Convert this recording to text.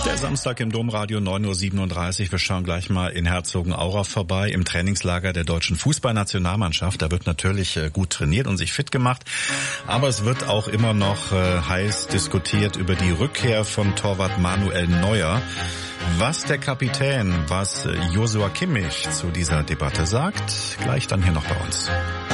Der Samstag im Domradio 9:37 Uhr. Wir schauen gleich mal in Herzogenaurach vorbei, im Trainingslager der deutschen Fußballnationalmannschaft. Da wird natürlich gut trainiert und sich fit gemacht. Aber es wird auch immer noch heiß diskutiert über die Rückkehr von Torwart Manuel Neuer. Was der Kapitän, was Joshua Kimmich zu dieser Debatte sagt, gleich dann hier noch bei uns.